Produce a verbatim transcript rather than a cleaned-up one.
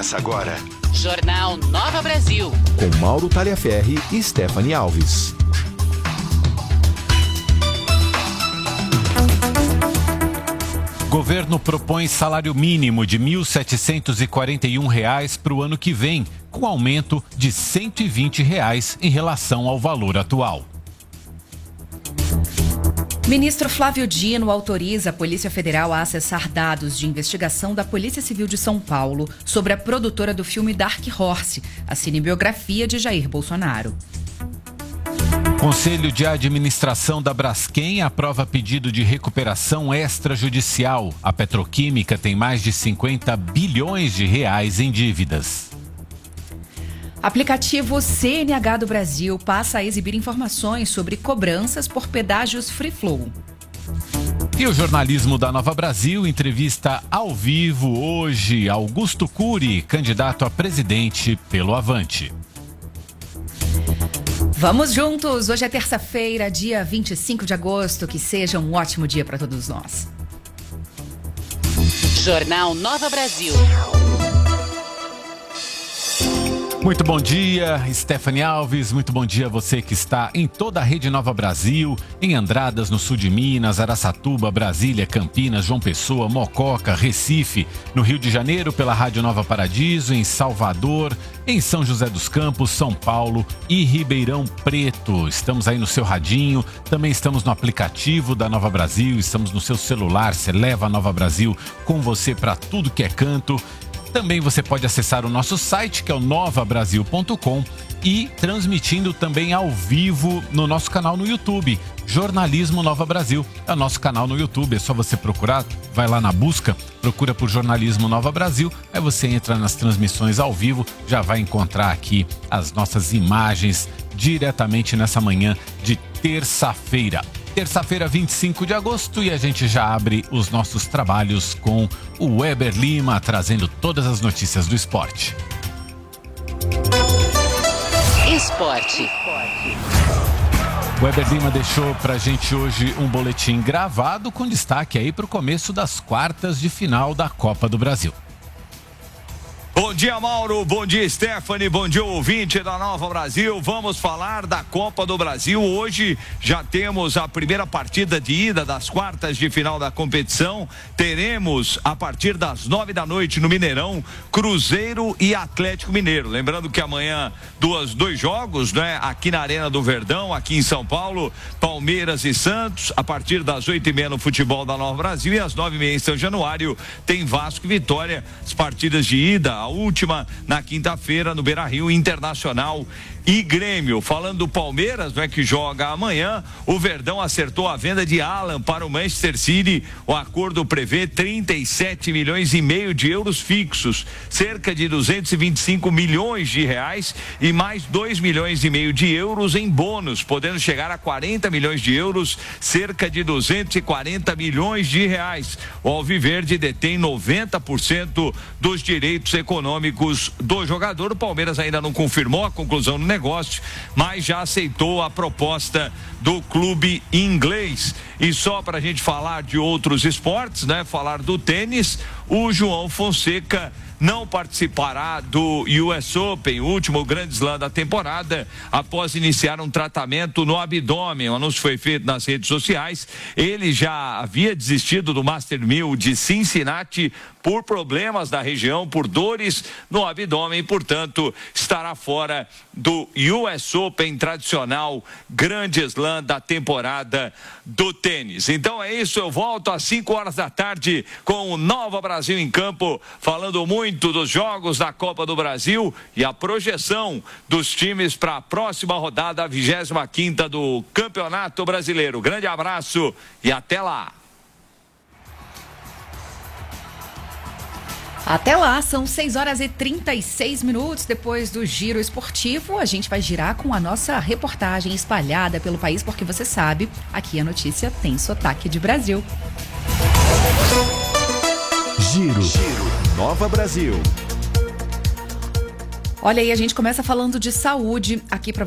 Começa agora. Jornal Nova Brasil. Com Mauro Taliaferri e Stephanie Alves. Governo propõe salário mínimo de mil setecentos e quarenta e um reais para o ano que vem, com aumento de cento e vinte reais em relação ao valor atual. Ministro Flávio Dino autoriza a Polícia Federal a acessar dados de investigação da Polícia Civil de São Paulo sobre a produtora do filme Dark Horse, a cinebiografia de Jair Bolsonaro. Conselho de Administração da Braskem aprova pedido de recuperação extrajudicial. A petroquímica tem mais de cinquenta bilhões de reais em dívidas. Aplicativo C N H do Brasil passa a exibir informações sobre cobranças por pedágios Free Flow. E o jornalismo da Nova Brasil entrevista ao vivo hoje Augusto Cury, candidato a presidente pelo Avante. Vamos juntos! Hoje é terça-feira, dia vinte e cinco de agosto. Que seja um ótimo dia para todos nós. Jornal Nova Brasil. Muito bom dia, Stephanie Alves. Muito bom dia a você que está em toda a Rede Nova Brasil, em Andradas, no sul de Minas, Araçatuba, Brasília, Campinas, João Pessoa, Mococa, Recife, no Rio de Janeiro pela Rádio Nova Paradiso, em Salvador, em São José dos Campos, São Paulo e Ribeirão Preto. Estamos aí no seu radinho, também estamos no aplicativo da Nova Brasil, estamos no seu celular, você leva a Nova Brasil com você para tudo que é canto. Também você pode acessar o nosso site, que é o nova brasil ponto com, e transmitindo também ao vivo no nosso canal no YouTube, Jornalismo Nova Brasil. É o nosso canal no YouTube, é só você procurar, vai lá na busca, procura por Jornalismo Nova Brasil, aí você entra nas transmissões ao vivo, já vai encontrar aqui as nossas imagens diretamente nessa manhã de terça-feira. Terça-feira, vinte e cinco de agosto, e a gente já abre os nossos trabalhos com o Weber Lima, trazendo todas as notícias do esporte. Esporte. O Weber Lima deixou pra gente hoje um boletim gravado com destaque aí pro começo das quartas de final da Copa do Brasil. Bom dia, Mauro. Bom dia, Stephanie. Bom dia, ouvinte da Nova Brasil. Vamos falar da Copa do Brasil. Hoje já temos a primeira partida de ida das quartas de final da competição. Teremos, a partir das nove da noite no Mineirão, Cruzeiro e Atlético Mineiro. Lembrando que amanhã duas, dois jogos, né? Aqui na Arena do Verdão, aqui em São Paulo, Palmeiras e Santos. A partir das oito e meia no futebol da Nova Brasil e às nove e meia em São Januário tem Vasco e Vitória. As partidas de ida, a última na quinta-feira no Beira-Rio, Internacional e Grêmio. Falando do Palmeiras, não é, que joga amanhã, o Verdão acertou a venda de Alan para o Manchester City. O acordo prevê trinta e sete milhões e meio de euros fixos, cerca de duzentos e vinte e cinco milhões de reais e mais dois milhões e meio de euros em bônus, podendo chegar a quarenta milhões de euros, cerca de duzentos e quarenta milhões de reais. O Alviverde detém noventa por cento dos direitos econômicos do jogador. O Palmeiras ainda não confirmou a conclusão do negócio, mas já aceitou a proposta do clube inglês. E só para a gente falar de outros esportes, né? Falar do tênis, o João Fonseca não participará do U S Open, o último grande slam da temporada, após iniciar um tratamento no abdômen. O anúncio foi feito nas redes sociais. Ele já havia desistido do Master mil de Cincinnati por problemas da região, por dores no abdômen, portanto, estará fora do U S Open, tradicional grande slam da temporada do tênis. Então é isso, eu volto às cinco horas da tarde com o Nova Brasil em campo, falando muito dos jogos da Copa do Brasil e a projeção dos times para a próxima rodada, a vigésima quinta do Campeonato Brasileiro. Grande abraço e até lá. Até lá, são seis horas e trinta e seis minutos. Depois do giro esportivo, a gente vai girar com a nossa reportagem espalhada pelo país, porque você sabe, aqui a notícia tem sotaque de Brasil. Giro, Giro. Nova Brasil. Olha aí, a gente começa falando de saúde aqui para